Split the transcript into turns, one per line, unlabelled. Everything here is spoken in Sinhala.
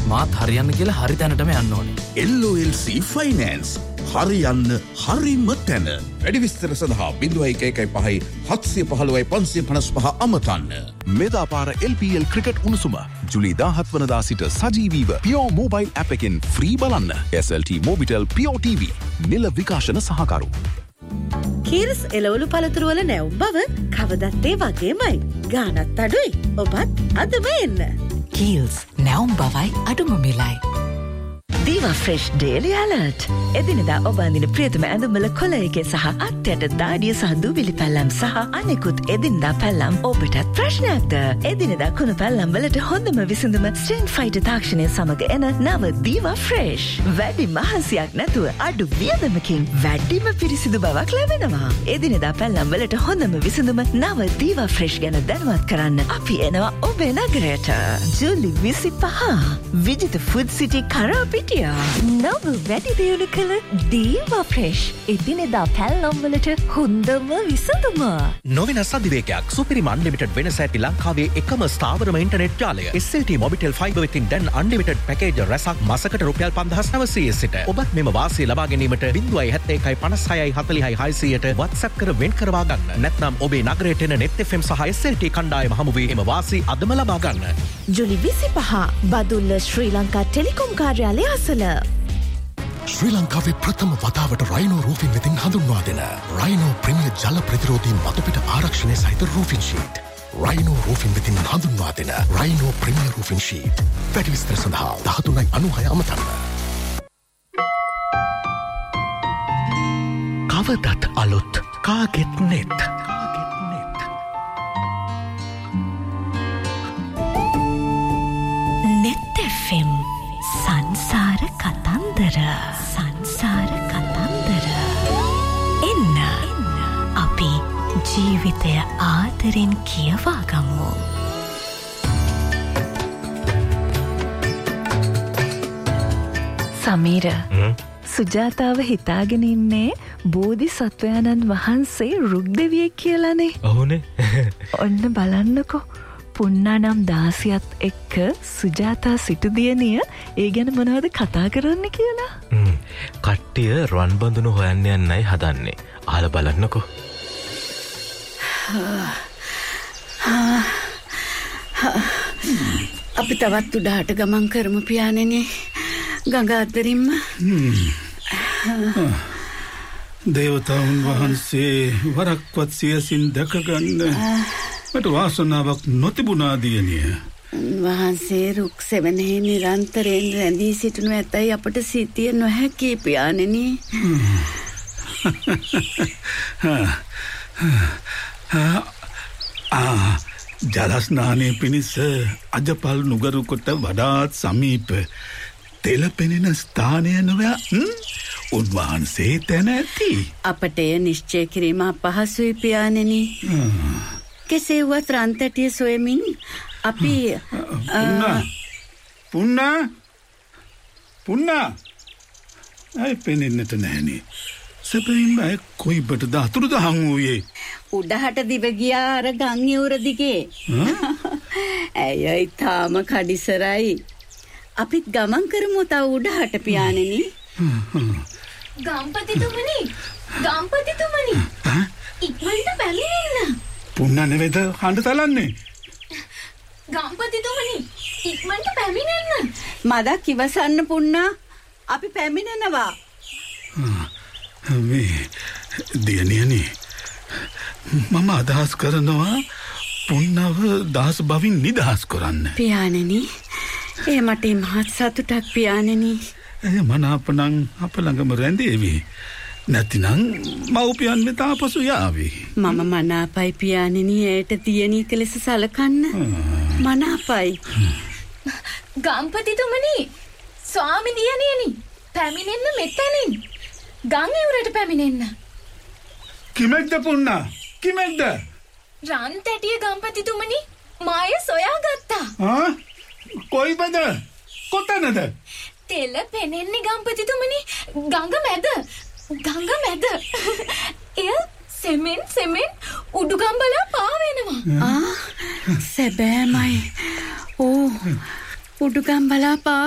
මාත් හරියන්න කියලා හරි තැනටම යන්න ඕනේ.
LOLC Finance හරියන්න හරිම තැන. වැඩි විස්තර සඳහා 0115 715 555 අමතන්න.
මෙදාපාර LPL ක්‍රිකට් උණුසුම ජුලි 17 වනදා සිට සජීවීව Pure Mobile app එකෙන් ෆ්‍රී බලන්න. SLT Mobitel Pure TV නිල විකාශන සහකරු.
කීර්ස් එළවලු පළතුරු වල නැවුම් බව කවදත් ඒ වගේමයි. ගානත් අඩුයි. ඔබත් අදම එන්න.
කීල්ස් නැවුම් බවයි අඩුම මිලයි.
Diva Fresh Daily Alert. එදිනෙදා ඔබ අඳින ප්‍රියතම ඇඳුම්වල කොළයක සහ අත්යට දාඩිය සහ දූවිලි පැල්ලම් සහ අනෙකුත් එදිනෙදා පැල්ලම් ඔබටත් ප්‍රශ්නයක්ද? එදිනෙදා කුණු පැල්ලම් වලට හොඳම විසඳුම ස්ට්‍රෙන්ත් ෆයිටර් තාක්ෂණය සමග එන නව Diva Fresh. වැඩි මහන්සියක් නැතුව අඩු වියදමකින් වැඩිම පිරිසිදු බවක් ලැබෙනවා. එදිනෙදා පැල්ලම් වලට හොඳම විසඳුම නව Diva Fresh ගැන දැනුවත් කරන්න අපි එනවා ඔබේ නගරයට. ජූලි 25 විජිත ෆුඩ් සිටි කරාපිටිය.
නව වැඩි දියුණු කළ Diva Fresh. එදිනෙදා පැල්ලම් වලට හොඳම විසඳුම.
නොවෙනස් අධිවේගයක් සුපිරිම අන්ලිමිටඩ් වෙනස ඇති ලංකාවේ එකම ස්ථාවරම ඉන්ටර්නෙට් ජාලය. SLT Mobitel Fiber වෙතින් දැන් අන්ලිමිටඩ් පැකේජ් රැසක් මාසකට රුපියල් 5900 සිට. ඔබත් මෙම වාසිය ලබා ගැනීමට 07156566600ට WhatsApp කර වෙන් කරවා ගන්න. නැත්නම් ඔබේ නගරයට එන Net FM සහ SLT කණ්ඩායම හමුවේ එම වාසි අදම ලබා ගන්න.
ජුලි 25 බදුල්ල ශ්‍රී ලංකා ටෙලිකොම් කාර්යාලය අසල.
ශ්‍රී ලංකාවේ ප්‍රථම වතාවට රයිනෝ රූෆින් වෙතින් හඳුන්වා දෙන රයිනෝ ප්‍රීමියර් ජල ප්‍රතිරෝධී මතුපිට ආරක්ෂණය සහිත රූෆින් ෂීට්. රයිනෝ රූෆින් වෙතින් හඳුන්වා දෙන රයිනෝ ප්‍රීමියර් රූෆින් ෂීට්. වැඩි විස්තර සඳහා 1396 අමතන්න.
කවදත් අලුත් කාගෙත් නෙත්.
Net FM සංසාර කතන්දර. සංසාර කතන්දර. එන්න අපි ජීවිතය ආදරෙන් කියවා ගමු. සමීර සුජාතාව හිතාගෙන ඉන්නේ බෝධිසත්වයාණන් වහන්සේ රුක් දෙවියෙක් කියලානේ.
ඔවුනේ.
ඔන්න බලන්නකෝ. පුන්නා නම් දාසියත් එක්ක සුජාතා සිටුදියනිය ඒ ගැන මොනවද කතා කරන්න කියලා.
කට්ටිය රන් බඳුණු හොයන්න යන්නයි හදන්නේ. අහලා බලන්නකෝ.
අපි තවත් උඩහට ගමන් කරමු පියාණෙනි. ගඟ අතරින්ම.
දේවතාවුන් වහන්සේ වරක්වත් සියසින් දැකගන්න මට වාසනාවක් නොතිබුණා දියණිය.
වහන්සේ රුක් සෙවණේ නිරන්තරයෙන් රැඳී සිටිනු ඇතයි අපට සිතිය නොහැකි පියාණෙනි.
ජලස්නානය පිණිස අජපල් නුගරුකොට වඩාත් සමීප තෙලපෙනෙන ස්ථානය නොවැ උන්වහන්සේ තැන ඇති.
අපට එය නිශ්චය කිරීම අපහසුයි පියාණෙනි. කෙසේ වුවත් රන්තැටිය සොයමින් අපි
පුන්නා ඇයි පෙනෙන්නට නැහනේ. සැබවින්ම ඇය කොයිබටද අතුරුදහන් වූයේ.
උඩහට දිව ගියා අර ගම් යුර දිගේ. ඇය ඊටාම කඩිසරයි. අපිත් ගමන් කරමු තව උඩහට පියාණෙනි.
ගම්පතිතුමනි ඉක්මනට පැමිණෙන්න.
පුන්නා නෙවෙද හඬ තලන්නේ.
ගම්පතිතුමනි ඉක්මනට පැමිණෙන්න.
මදක් ඉවසන්න පුන්නා. අපි පැමිණෙනවා.
මේ දියණියනි මම අදහස් කරනවා පුන්නව දහස් බවින් නිදහස් කරන්න.
පියාණෙනි ඒ මට මහත් සතුටක් පියාණෙනි.
එය මනාපනම් අප ළඟම රැඳේවි. නැතිනම් මව්පියන් වෙත ආපසු යාවි.
මම මනාපයි පියාණෙනි ඒට දියණියක ලෙස සලකන්න. මනාපයි.
ගම්පතිතුමනි ස්වාමි දියණියනි පැමිණෙන්න මෙතනින්. ගම් යුරට පැමිණෙන්න.
කිමෙක්ද පුන්නා? කිමෙක්ද?
රන්තැටිය ගම්පතිතුමනි මාය සොයාගත්තා.
කොයිබද? කොතනද?
තෙල පෙනෙන්නේ ගම්පතිතුමනි ගඟ මැද. එය සෙමෙන් උඩුගම්බලා පාවෙනවා.
සැබෑමයි. උඩුගම්බලා පා